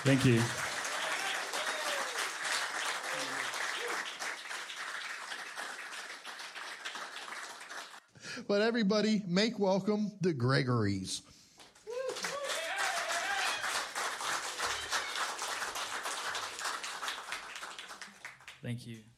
Thank you. But everybody, make welcome the Gregorys. Thank you.